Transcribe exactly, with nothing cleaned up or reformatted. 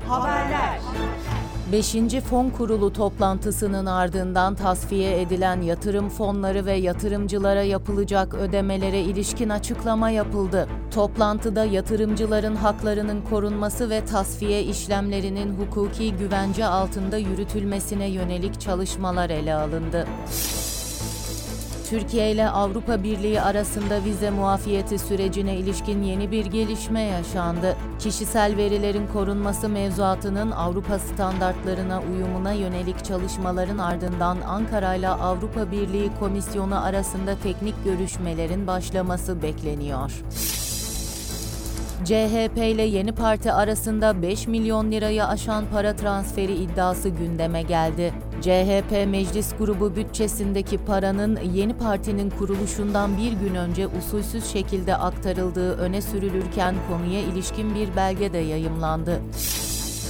Haberler. beşinci Fon Kurulu toplantısının ardından tasfiye edilen yatırım fonları ve yatırımcılara yapılacak ödemelere ilişkin açıklama yapıldı. Toplantıda yatırımcıların haklarının korunması ve tasfiye işlemlerinin hukuki güvence altında yürütülmesine yönelik çalışmalar ele alındı. Türkiye ile Avrupa Birliği arasında vize muafiyeti sürecine ilişkin yeni bir gelişme yaşandı. Kişisel verilerin korunması mevzuatının Avrupa standartlarına uyumuna yönelik çalışmaların ardından Ankara ile Avrupa Birliği Komisyonu arasında teknik görüşmelerin başlaması bekleniyor. C H P ile yeni parti arasında beş milyon lirayı aşan para transferi iddiası gündeme geldi. C H P Meclis Grubu bütçesindeki paranın yeni partinin kuruluşundan bir gün önce usulsüz şekilde aktarıldığı öne sürülürken konuya ilişkin bir belge de yayımlandı.